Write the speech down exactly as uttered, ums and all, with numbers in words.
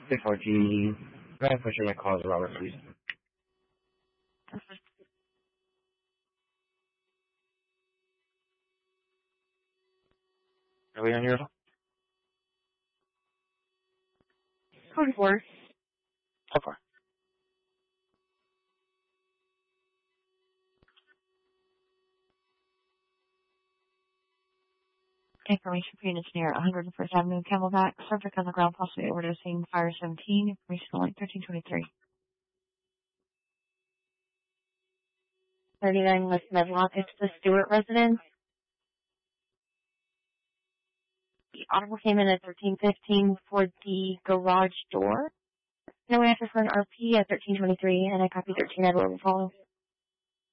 six fourteen. Go ahead and push in my calls, Robert, please. Are we on yours? twenty-four. So far. Information for units near one hundred first Avenue, Camelback. Subject on the ground, possibly overdosing. Fire seventeen. Information line thirteen twenty-three. thirty-nine West Medlock. It's the Stewart residence. The audible came in at thirteen fifteen for the garage door. No answer for an R P at thirteen twenty-three, and I copy thirteen. I will follow.